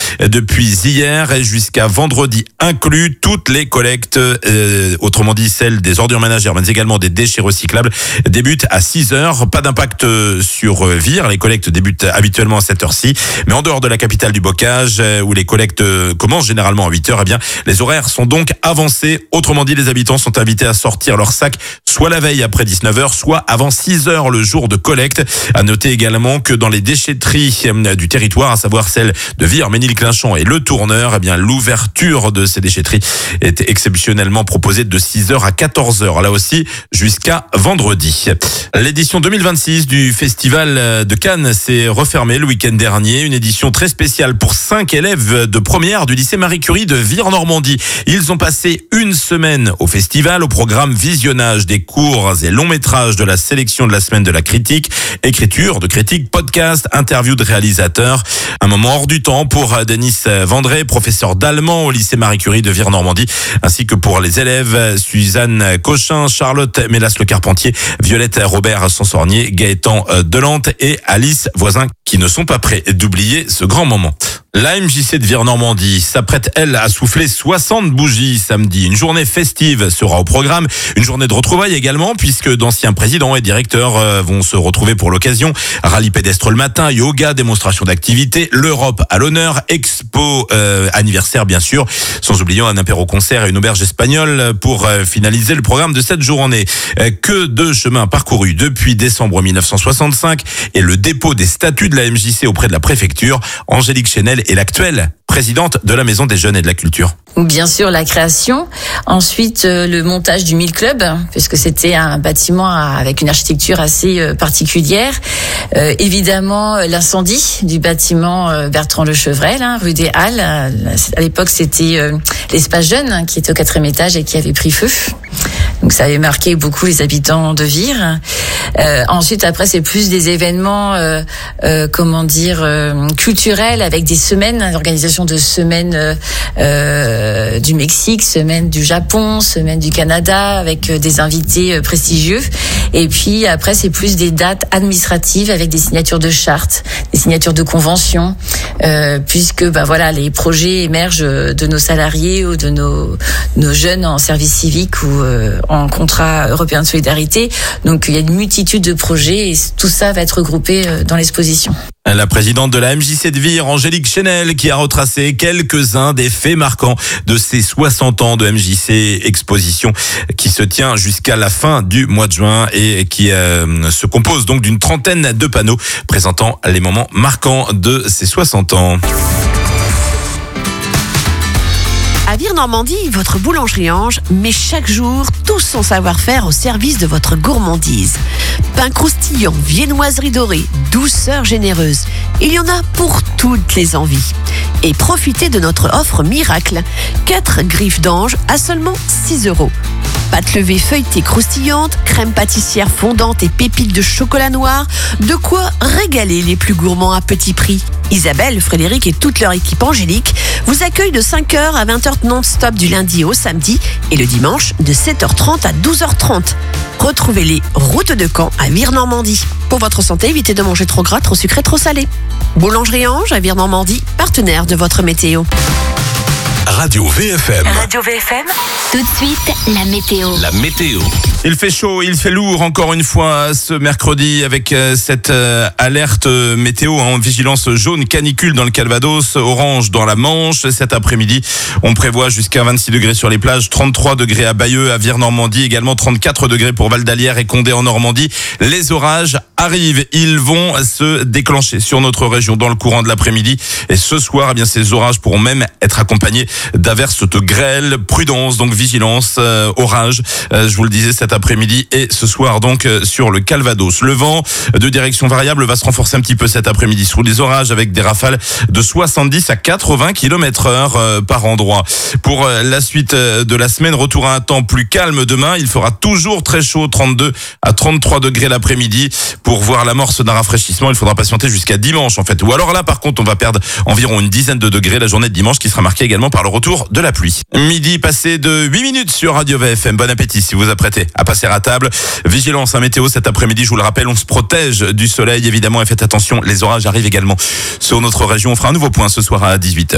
depuis hier et jusqu'à vendredi inclus. Toutes les collectes, autrement dit celles des ordures ménagères, mais également des déchets recyclables, débutent à 6h. Pas d'impact sur Vire. Les collectes débutent habituellement à cette heure-ci. Mais en dehors de la capitale du bocage, où les collectes commencent généralement à 8h, eh bien, les horaires sont donc avancés. Autrement dit, les habitants sont invités à sortir leur sac soit la veille après 19h, soit avant 6h le jour de collecte. À noter également que dans les déchetteries du territoire, à savoir celles de Vire, Ménilclinchon et Le Tourneur, eh bien, l'ouverture de ces déchetteries est exceptionnellement proposée de 6h à 14h. Là aussi, jusqu'à vendredi. L'édition 2026 du Festival de Cannes s'est refermée le week-end dernier. Une édition très spéciale pour 5 élèves de première du lycée Marie Curie de Vire-Normandie. Ils ont passé une semaine au festival, au programme visionnage des courts et longs métrages de la sélection de la semaine de la critique, écriture de critiques, podcast, interview de réalisateurs. Un moment hors du temps pour Denis Vendré, professeur d'allemand au lycée Marie Curie de Vire-Normandie, ainsi que pour les élèves Suzanne Cochin, Charlotte Mélas-Le-Carpentier, Violette Robert-Sansornier, Gaëtan Delante et Alice Voisin, qui ne sont pas prêts d'oublier ce grand moment. La MJC de Vire-Normandie s'apprête, elle, à souffler 60 bougies samedi. Une journée festive sera au programme. Une journée de retrouvailles également, puisque d'anciens présidents et directeurs vont se retrouver pour l'occasion. Rallye pédestre le matin, yoga, démonstration d'activité, l'Europe à l'honneur, expo anniversaire bien sûr, sans oublier un apéro-concert et une auberge espagnole pour finaliser le programme de cette journée. Que de chemin parcouru depuis décembre 1965 et le dépôt des statuts de la MJC auprès de la préfecture. Angélique Chenel est l'actuelle présidente de la Maison des Jeunes et de la Culture. Bien sûr, la création. Ensuite, le montage du Mille Club, puisque c'était un bâtiment avec une architecture assez particulière. Évidemment, l'incendie du bâtiment Bertrand Le Chevrel, rue des Halles. À l'époque, c'était l'espace jeune qui était au 4e étage et qui avait pris feu. Donc ça avait marqué beaucoup les habitants de Vire. Ensuite, après, c'est plus des événements, culturels, avec des semaines, l'organisation de semaines du Mexique, semaine du Japon, semaine du Canada, avec des invités prestigieux. Et puis après, c'est plus des dates administratives avec des signatures de chartes, des signatures de conventions, puisque les projets émergent de nos salariés ou de nos jeunes en service civique ou en contrat européen de solidarité. Donc il y a une multitude de projets et tout ça va être regroupé dans l'exposition. La présidente de la MJC de Vire, Angélique Chenel, qui a retracé quelques-uns des faits marquants de ces 60 ans de MJC, exposition qui se tient jusqu'à la fin du mois de juin et qui se compose donc d'une trentaine de panneaux présentant les moments marquants de ces 60 ans. À Vire-Normandie, votre boulangerie Ange met chaque jour tout son savoir-faire au service de votre gourmandise. Pain croustillant, viennoiserie dorée, douceur généreuse. Il y en a pour toutes les envies. Et profitez de notre offre miracle. 4 griffes d'ange à seulement 6 €. Pâte levée feuilletée croustillante, crème pâtissière fondante et pépites de chocolat noir. De quoi régaler les plus gourmands à petit prix. Isabelle, Frédéric et toute leur équipe angélique vous accueillent de 5h à 20h non-stop du lundi au samedi et le dimanche de 7h30 à 12h30. Retrouvez-les route de Caen à Vire-Normandie. Pour votre santé, évitez de manger trop gras, trop sucré, trop salé. Boulangerie Ange à Vire-Normandie, partenaire de votre météo. Radio VFM. Radio VFM. Tout de suite, la météo. La météo. Il fait chaud, il fait lourd encore une fois ce mercredi avec cette alerte météo en vigilance jaune canicule dans le Calvados, orange dans la Manche. Cet après-midi, on prévoit jusqu'à 26 degrés sur les plages, 33 degrés à Bayeux, à Vire-Normandie, également 34 degrés pour Val d'Alière et Condé en Normandie. Les orages arrivent, ils vont se déclencher sur notre région dans le courant de l'après-midi. Et ce soir, ces orages pourront même être accompagnés d'averses de grêle. Prudence, donc vigilance, orage, je vous le disais cet après-midi et ce soir donc sur le Calvados. Le vent de direction variable va se renforcer un petit peu cet après-midi sous les orages avec des rafales de 70 à 80 km/h par endroit. Pour la suite de la semaine, retour à un temps plus calme demain. Il fera toujours très chaud, 32 à 33 degrés l'après-midi. Pour voir l'amorce d'un rafraîchissement, il faudra patienter jusqu'à dimanche en fait. Ou alors là par contre, on va perdre environ une dizaine de degrés la journée de dimanche qui sera marquée également par le retour de la pluie. Midi passé de 8 minutes sur Radio VFM. Bon appétit si vous vous apprêtez à passer à table. Vigilance à météo cet après-midi, je vous le rappelle, on se protège du soleil évidemment et faites attention, les orages arrivent également sur notre région. On fera un nouveau point ce soir à 18h.